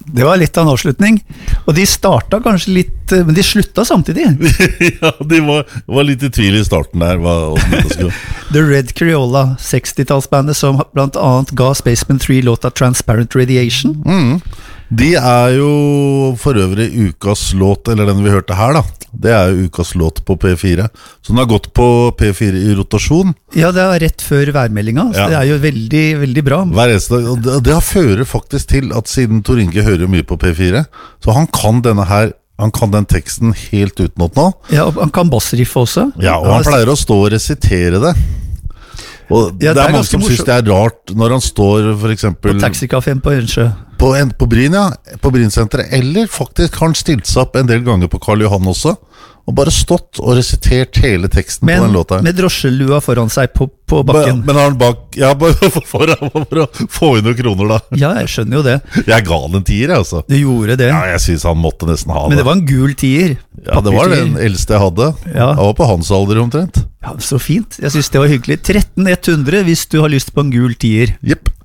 Det var litt av en avslutning. Og de startet kanskje litt, men de sluttet samtidig. Ja, de var litt i tvil i starten der. The Red Crayola, 60-tallsbandet som blant annet ga Spaceman 3 låta Transparent Radiation. De jo for øvrig ukas låt, eller den vi hørte her da. Det jo ukas låt på P4. Så den har gått på P4 i rotasjon. Ja, det rett før værmeldinga. Så det jo veldig, veldig bra. Hver eneste dag. Og det fører faktisk til at siden Tor Inge hører mye på P4, så han kan denne her. Han kan den teksten helt utenat nå. Ja, og han kan bassriff også. Ja, og han pleier å stå og resitere det. Og det mange som synes det rart når han står for eksempel på taxikaféen på Ønsjø. På Bryn, ja. På Brynsenteret. Eller faktisk har han stilt seg opp en del ganger på Karl Johan også. Og bare stått og resitert hele teksten på den låta. Med drosjelua foran seg på bakken. Men har han bak, ja, for å få inn noen kroner da. Ja, jeg skjønner jo det. Jeg ga han en 10, altså. Du gjorde det. Ja, jeg synes han måtte nesten ha det. Men det var en gul 10. Ja, det var den eldste jeg hadde. Ja. Jeg var på hans alder omtrent. Ja, så fint. Jeg synes det var hyggelig. 13 100 hvis du har lyst på en gul 10. Jepp.